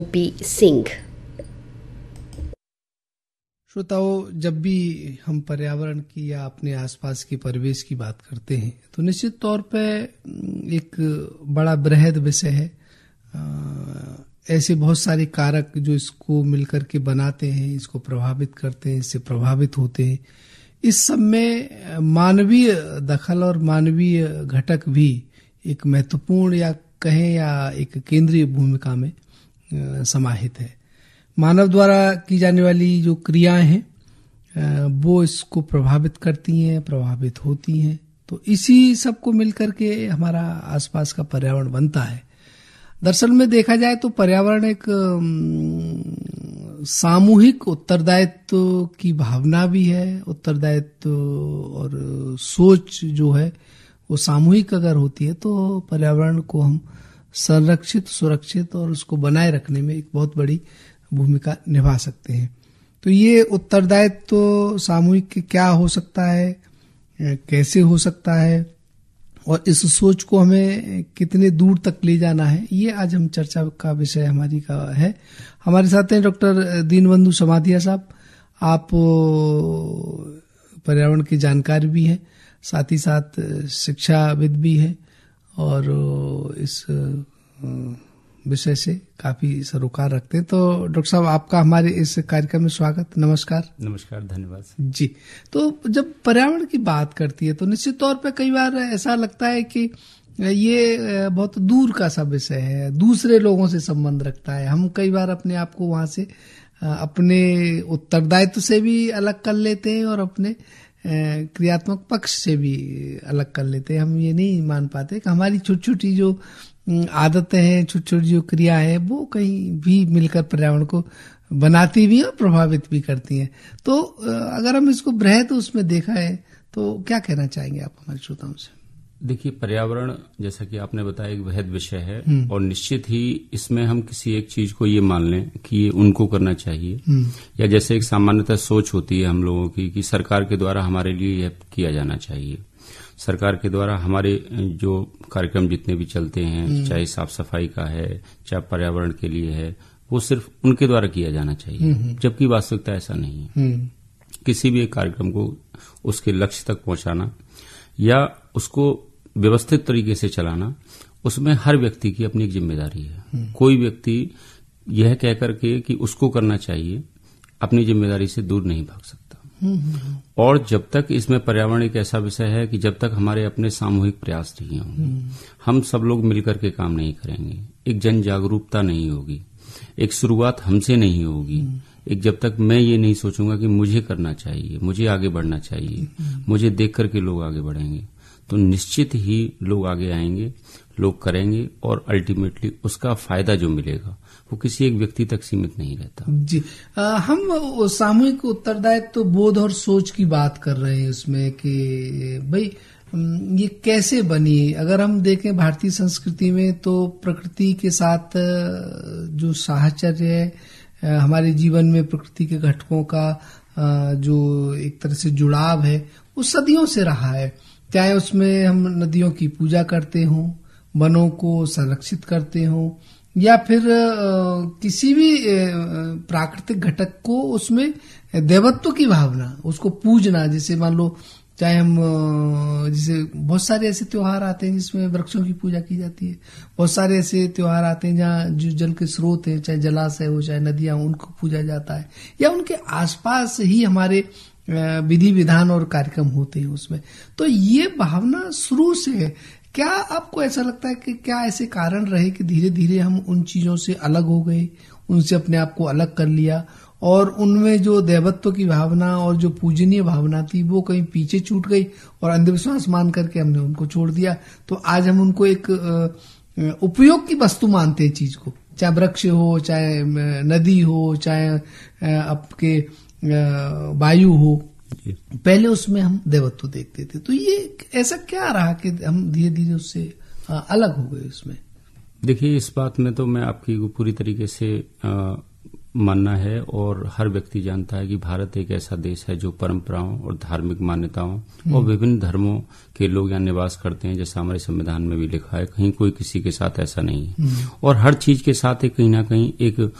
P Singh. श्रोताओं, जब भी हम पर्यावरण की या अपने आसपास के परिवेश की बात करते हैं तो निश्चित तौर पे एक बड़ा बृहद विषय है। ऐसे बहुत सारे कारक जो इसको मिलकर के बनाते हैं, इसको प्रभावित करते हैं, इससे प्रभावित होते हैं। इस सब में मानवीय दखल और मानवीय घटक भी एक महत्वपूर्ण या कहें या एक केंद्रीय भूमिका में समाहित है। मानव द्वारा की जाने वाली जो क्रियाएं हैं वो इसको प्रभावित करती हैं, प्रभावित होती हैं। तो इसी सब को मिलकर के हमारा आसपास का पर्यावरण बनता है। दरअसल में देखा जाए तो पर्यावरण एक सामूहिक उत्तरदायित्व की भावना भी है। उत्तरदायित्व और सोच जो है वो सामूहिक अगर होती है तो पर्यावरण को हम संरक्षित, सुरक्षित और उसको बनाए रखने में एक बहुत बड़ी भूमिका निभा सकते हैं। तो ये उत्तरदायित्व सामूहिक क्या हो सकता है, कैसे हो सकता है और इस सोच को हमें कितने दूर तक ले जाना है, ये आज हम चर्चा का विषय हमारी का है। हमारे साथ हैं डॉक्टर दीनबंधु समाधिया साहब। आप पर्यावरण के जानकार भी हैं, साथ ही साथ शिक्षाविद भी हैं और इस विषय से काफी सरोकार रखते हैं। तो डॉक्टर साहब, आपका हमारे इस कार्यक्रम में स्वागत। नमस्कार। नमस्कार, धन्यवाद जी। तो जब पर्यावरण की बात करती है तो निश्चित तौर पे कई बार ऐसा लगता है कि ये बहुत दूर का सा विषय है, दूसरे लोगों से संबंध रखता है। हम कई बार अपने आप को वहां से अपने उत्तरदायित्व से भी अलग कर लेते हैं और अपने क्रियात्मक पक्ष से भी अलग कर लेते हैं। हम ये नहीं मान पाते कि हमारी छोटी छोटी जो आदतें हैं, छोटी छोटी जो क्रिया है वो कहीं भी मिलकर पर्यावरण को बनाती भी हैं और प्रभावित भी करती हैं। तो अगर हम इसको बृहद उसमें देखा है तो क्या कहना चाहेंगे आप हमारे श्रोताओं से? देखिए, पर्यावरण जैसा कि आपने बताया एक वृहद विषय है और निश्चित ही इसमें हम किसी एक चीज को ये मान लें कि ये उनको करना चाहिए, या जैसे एक सामान्यतः सोच होती है हम लोगों की कि सरकार के द्वारा हमारे लिए यह किया जाना चाहिए। सरकार के द्वारा हमारे जो कार्यक्रम जितने भी चलते हैं, चाहे साफ सफाई का है, चाहे पर्यावरण के लिए है, वो सिर्फ उनके द्वारा किया जाना चाहिए, जबकि वास्तविकता ऐसा नहीं है। किसी भी एक कार्यक्रम को उसके लक्ष्य तक पहुंचाना या उसको व्यवस्थित तरीके से चलाना, उसमें हर व्यक्ति की अपनी एक जिम्मेदारी है। कोई व्यक्ति यह कह करके कि उसको करना चाहिए अपनी जिम्मेदारी से दूर नहीं भाग सकता। और जब तक इसमें पर्यावरण एक ऐसा विषय है कि जब तक हमारे अपने सामूहिक प्रयास नहीं होंगे, हम सब लोग मिलकर के काम नहीं करेंगे, एक जन जागरूकता नहीं होगी, एक शुरुआत हमसे नहीं होगी, एक जब तक मैं ये नहीं सोचूंगा कि मुझे करना चाहिए, मुझे आगे बढ़ना चाहिए, मुझे देख करके लोग आगे बढ़ेंगे, तो निश्चित ही लोग आगे आएंगे, लोग करेंगे और अल्टीमेटली उसका फायदा जो मिलेगा वो किसी एक व्यक्ति तक सीमित नहीं रहता। जी। हम सामूहिक उत्तरदायित्व तो बोध और सोच की बात कर रहे हैं उसमें कि भाई ये कैसे बनी। अगर हम देखें भारतीय संस्कृति में तो प्रकृति के साथ जो साहचर्य है, हमारे जीवन में प्रकृति के घटकों का जो एक तरह से जुड़ाव है वो सदियों से रहा है। चाहे उसमें हम नदियों की पूजा करते हों, वनों को संरक्षित करते हों, या फिर किसी भी प्राकृतिक घटक को उसमें देवत्व की भावना, उसको पूजना। जैसे मान लो, चाहे हम जैसे बहुत सारे ऐसे त्योहार आते हैं जिसमें वृक्षों की पूजा की जाती है, बहुत सारे ऐसे त्योहार आते हैं जहाँ जो जल के स्रोत हैं, चाहे जलाशय हो चाहे नदियां, उनको पूजा जाता है, या उनके आसपास ही हमारे विधि विधान और कार्यक्रम होते हैं उसमें। तो ये भावना शुरू से है। क्या आपको ऐसा लगता है कि क्या ऐसे कारण रहे कि धीरे धीरे हम उन चीजों से अलग हो गए, उनसे अपने आप को अलग कर लिया और उनमें जो देवत्व की भावना और जो पूजनीय भावना थी वो कहीं पीछे छूट गई और अंधविश्वास मान करके हमने उनको छोड़ दिया? तो आज हम उनको एक उपयोग की वस्तु मानते हैं चीज को, चाहे वृक्ष हो, चाहे नदी हो, चाहे आपके वायु हो। पहले उसमें हम देवत्व देखते थे। तो ये ऐसा क्या रहा कि हम धीरे धीरे उससे अलग हो गए उसमें? देखिए, इस बात में तो मैं आपकी पूरी तरीके से मानना है और हर व्यक्ति जानता है कि भारत एक ऐसा देश है जो परंपराओं और धार्मिक मान्यताओं और विभिन्न धर्मों के लोग यहाँ निवास करते हैं, जैसा हमारे संविधान में भी लिखा है। कहीं कोई किसी के साथ ऐसा नहीं है और हर चीज के साथ कहीं ना कहीं एक